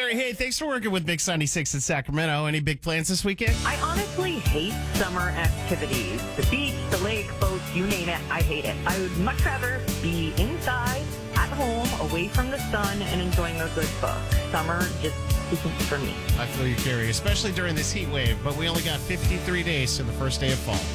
Gary, hey, thanks for working with Mix 96 in Sacramento. Any big plans this weekend? I honestly hate summer activities. The beach, the lake, boats, you name it, I hate it. I would much rather be inside, at home, away from the sun, and enjoying a good book. Summer just isn't for me. I feel you, Gary, especially during this heat wave, but we only got 53 days to the first day of fall.